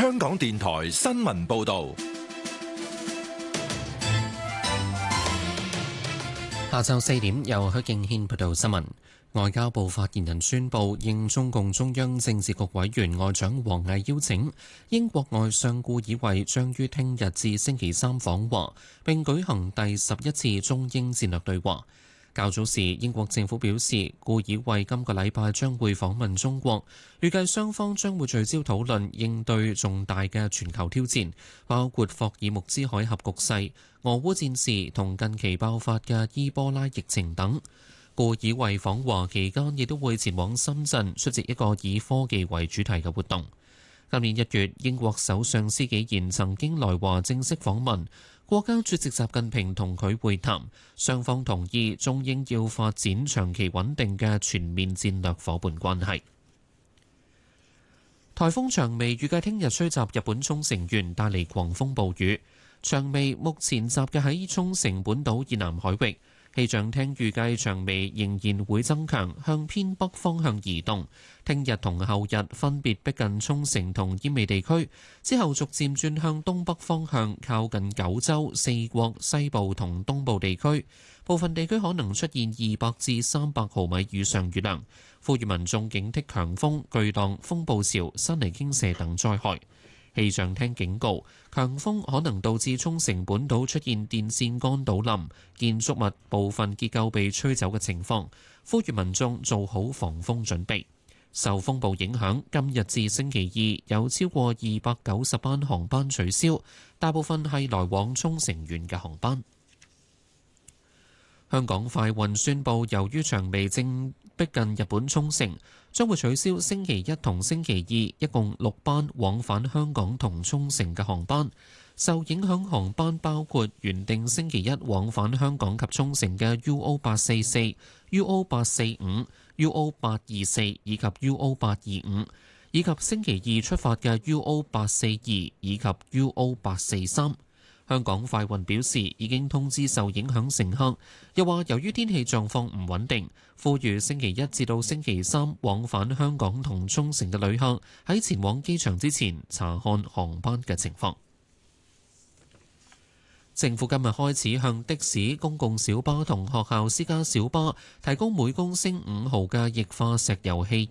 香港電台新聞報道。 下晝4點，由許敬軒報道新聞。外交部發言人宣布，應中共中央政治局委員外長王毅邀請，英國外相顧以慧將於聽日至星期三訪華，並舉行第11次中英戰略對話。較早時，英國政府表示，顧以慧今個禮拜將會訪問中國，預計雙方將會聚焦討論應對重大嘅全球挑戰，包括霍爾木茲海峽局勢、俄烏戰事同近期爆發嘅伊波拉疫情等。顧以慧訪華期間，亦都會前往深圳出席一個以科技為主題嘅活動。今年1月，英國首相施紀賢曾經來華正式訪問，國家主席習近平同佢會談，雙方同意中英要發展長期穩定嘅全面戰略夥伴關係。颱風長尾預計聽日吹襲日本沖繩縣，帶嚟狂風暴雨。長尾目前集結喺沖繩本島以南海域。氣象廳預計長尾仍然會增強，向偏北方向移動。聽日同後日分別逼近沖繩同奄美地區，之後逐漸轉向東北方向，靠近九州、四國、西部同東部地區。部分地區可能出現200至300毫米以上雨量，呼籲民眾警惕強風、巨浪、風暴潮、山泥傾瀉等災害。氣象廳警告，強風可能導致沖繩本島出現電線桿倒冧、建築物部分結構被吹走嘅情況，呼籲民眾做好防風準備。受風暴影響，今日至星期二有超過290班航班取消，大部分係來往沖繩縣嘅航班。香港快運宣布，由於長尾正逼近日本沖繩，將會取消星期一同星期二一共6班往返香港同沖繩嘅航班。受影響航班包括原定星期一往返香港及沖繩嘅 UO844、UO845、UO824 以及 UO825， 以及星期二出發嘅 UO842 以及 UO843。香港快運表示已經通知受影響乘客，又話由於天氣狀況唔穩定，呼籲星期一至到星期三往返香港同沖繩嘅旅客喺前往機場之前查看航班嘅情況。政府今日開始向的士、公共小巴同學校私家小巴提供每公升5毫嘅液化石油氣